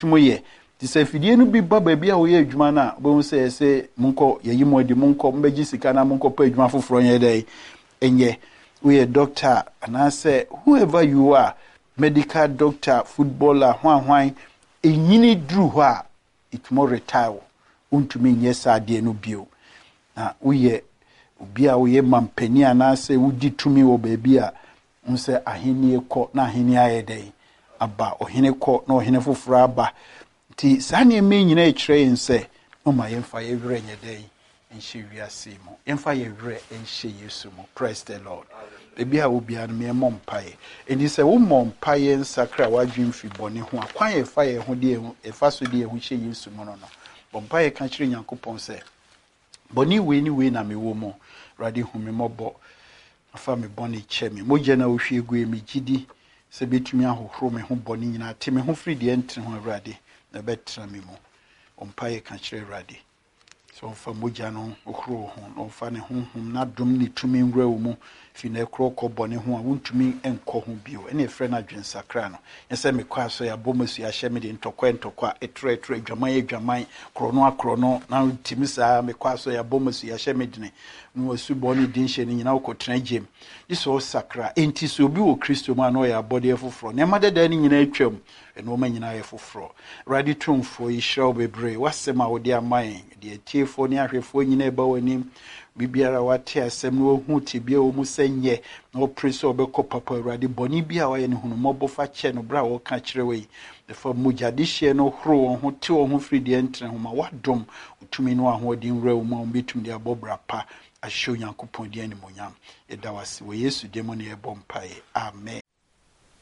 tumoye ti se fidie no bi ba baabi a wo ye adwuma na bo se monko yeyi modi monko mbeji sika na monko pa adwuma foforo ye dai enye we doctor and I say whoever you are, medical doctor, footballer, hwan enyini dru ho a it more retire untumi nyesa ade no bio na we obi a we mampani ana say wudi tumi wo baabi a unse ahenie kɔ na ahenie ayedai aba ohene kɔ na ohene foforo aba ti sane me nyina ekire nse no ma yemfa yewre nyedai enhye wiase mu yemfa yewre enhye Yesu mu. Praise the Lord. Ebi a obi an me mompaye eni se wo mompaye nsakra wadwin fi bone ho akwan ye fa ye ho de efa so de ho hye Yesu mu no bompaye ka kire Nyankopon se bone we ni we na me wo mu rade hu me mobo afa me bone che me moje na wo hwe egu e me gidi se betumi ahohoro me ho bone nyina te me ho firi de entre ho rade na betra me mu bompaye ka kire rade so fa moja no ohoro ho no fa ne honhom na dom ni tumi nwura wo mu fi na ekro kɔbɔne ho a wontumi enkɔ ho bio ene efre na dwensakra no yɛsɛ mekɔ aso ya bomasu ya hyɛ me de ntɔkɔ etre adwaman krono na ntimi saa mekɔ aso ya bomasu ya hyɛ me de no wasu bɔne din hyɛ ne nyina wokɔtena gem iso sakra enti so obi wɔ Kristo ma no yɛ abɔde afoforo ne ma dada ne nyina atwam eno ma nyina yɛ foforo radi trumfo yi hyɛw bebre wasɛm a wode aman de atiefo ne ahwefo nyina ba w'anim bibiara wate asɛm no hu tibia wo mu sɛnyɛ na opreso obekɔ papa awurade bɔne bi a wayɛ ne hunu mɔbɔ fa kyɛ no bra wo ka kyerɛ wei defa mujade hye no horo wo ho te wo ho firi de entre ho ma wadom utumi no ahoɔden wura wo ma betum de abɔbra pa ahyew Nyankopɔn de animonyam ɛda wase wo Yesu de mo ne ɛbɔ mpae amen.